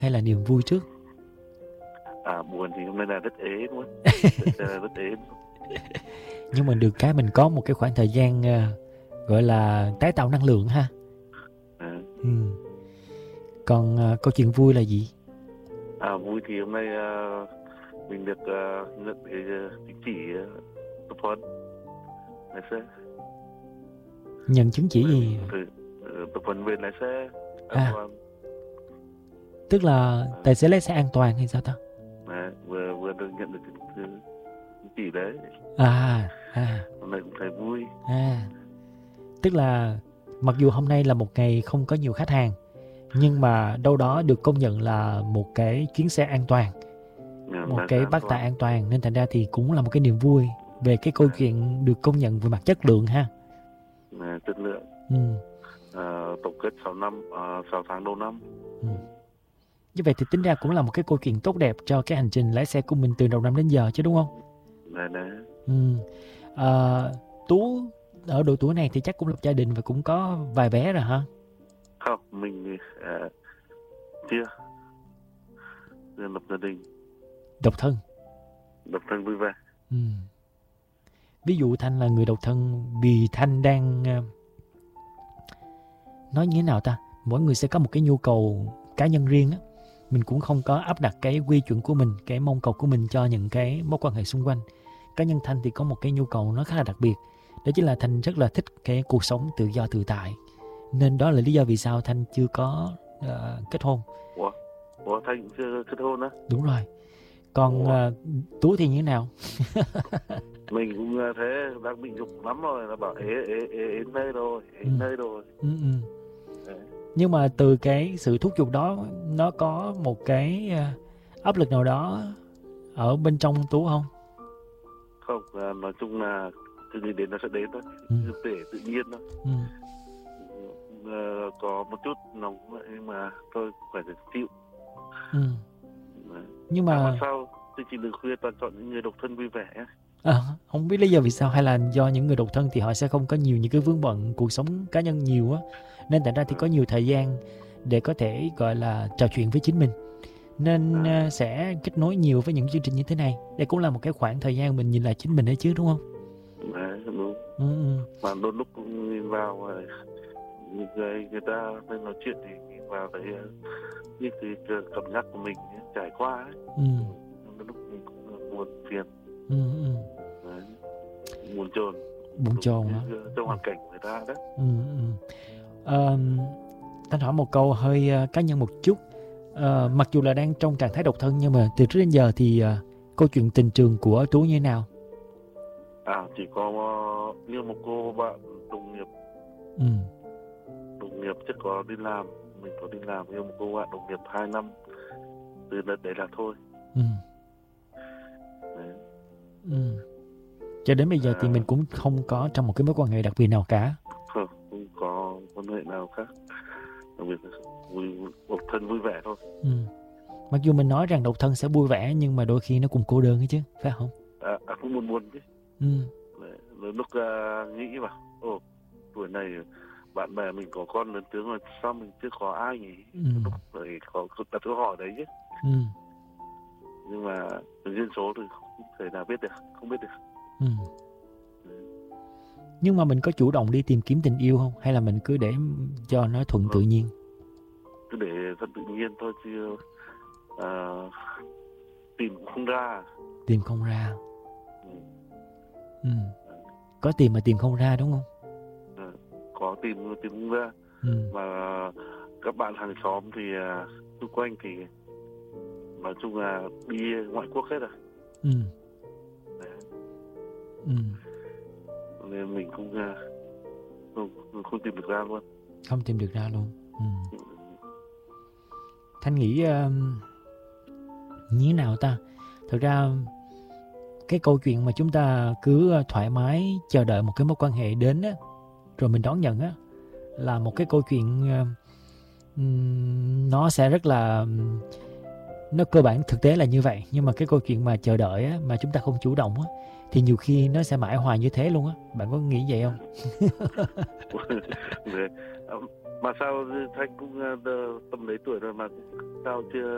hay là niềm vui trước? Buồn thì hôm nay là rất ế luôn. Rất ế. Nhưng mà được cái mình có một cái khoảng thời gian gọi là tái tạo năng lượng ha. Còn câu chuyện vui là gì? Vui thì hôm nay mình được nhận cái chứng chỉ tập huấn lái xe. Nhận chứng chỉ gì? Tập huấn về lái xe an toàn. Tức là tài xế lái xe an toàn hay sao ta? Vừa được nhận được chứng chỉ đấy. Hôm nay cũng thấy vui. Tức là mặc dù hôm nay là một ngày không có nhiều khách hàng, nhưng mà đâu đó được công nhận là một cái chuyến xe an toàn, một cái bác tài an toàn, nên thành ra thì cũng là một cái niềm vui về cái câu chuyện được công nhận về mặt chất lượng ha. Chất lượng. Tổng kết 6 tháng đầu năm. Như vậy thì tính ra cũng là một cái câu chuyện tốt đẹp cho cái hành trình lái xe của mình từ đầu năm đến giờ chứ, đúng không? Tú ở độ tuổi này thì chắc cũng lập gia đình và cũng có vài bé rồi hả? Không, mình chưa lập gia đình. Độc thân vui vẻ. Ví dụ Thanh là người độc thân vì Thanh đang nói như thế nào ta? Mỗi người sẽ có một cái nhu cầu cá nhân riêng á. Mình cũng không có áp đặt cái quy chuẩn của mình, cái mong cầu của mình cho những cái mối quan hệ xung quanh. Cá nhân Thanh thì có một cái nhu cầu nó khá là đặc biệt. Đó chính là Thanh rất là thích cái cuộc sống tự do tự tại. Nên đó là lý do vì sao Thanh chưa có kết hôn. Ủa Thanh chưa kết hôn á? Đúng rồi. Còn Tú thì như thế nào? Mình cũng thế, đang bị dục lắm rồi, nó bảo ế nơi rồi. Nhưng mà từ cái sự thúc giục đó, nó có một cái áp lực nào đó ở bên trong Tú không? Không, nói chung là cái gì đến nó sẽ đến thôi, để tự nhiên thôi. Có một chút nóng nhưng mà tôi phải chịu. Nhưng mà sao chương trình Lời Khuyên toàn chọn những người độc thân vui vẻ? Không biết lý do vì sao, hay là do những người độc thân thì họ sẽ không có nhiều những cái vướng bận cuộc sống cá nhân nhiều á, nên thành ra thì có nhiều thời gian để có thể gọi là trò chuyện với chính mình, nên sẽ kết nối nhiều với những chương trình như thế này. Đây cũng là một cái khoảng thời gian mình nhìn lại chính mình đấy chứ, đúng không? Đúng. Mà đôi lúc cũng nhìn vào người ta nên nói chuyện thì nhìn vào thấy như cái cảm giác của mình trải qua ấy. Đôi lúc mình cũng buồn phiền. Buồn chồn trong hoàn cảnh của người ta đó. Thanh hỏi một câu hơi cá nhân một chút. Mặc dù là đang trong trạng thái độc thân, nhưng mà từ trước đến giờ thì câu chuyện tình trường của Tú như thế nào? Chỉ có như một cô bạn đồng nghiệp. Đồng nghiệp chắc có đi làm, mình có đi làm như một cô bạn đồng nghiệp 2 năm, từ đợt đấy là thôi. Cho đến bây giờ thì mình cũng không có trong một cái mối quan hệ đặc biệt nào cả. Không có quan hệ nào khác, đặc biệt là độc thân vui vẻ thôi. Mặc dù mình nói rằng độc thân sẽ vui vẻ, nhưng mà đôi khi nó cũng cô đơn ấy chứ, phải không? Cũng buồn chứ. Lúc nghĩ vào tuổi này bạn bè mình có con lớn tướng rồi, sao mình chưa có ai nhỉ? Lúc đấy có đặt câu hỏi đấy chứ. Nhưng mà duyên số thì không thể nào biết được, không biết được. Nhưng mà mình có chủ động đi tìm kiếm tình yêu không? Hay là mình cứ để cho nó thuận tự nhiên? Cứ để thuận tự nhiên thôi chứ tìm không ra. Tìm không ra. Có tìm mà tìm không ra, đúng không? Có tìm không ra. Mà các bạn hàng xóm thì xung quanh thì nói chung là đi ngoại quốc hết rồi. Nên mình cũng không tìm được ra luôn. Không tìm được ra luôn. Thanh nghĩ như thế nào ta? Thực ra cái câu chuyện mà chúng ta cứ thoải mái chờ đợi một cái mối quan hệ đến á, rồi mình đón nhận á, là một cái câu chuyện nó sẽ rất là, nó cơ bản thực tế là như vậy. Nhưng mà cái câu chuyện mà chờ đợi á, mà chúng ta không chủ động á, thì nhiều khi nó sẽ mãi hoài như thế luôn á. Bạn có nghĩ vậy không? Mà sao Thanh cũng tầm đấy tuổi rồi mà sao chưa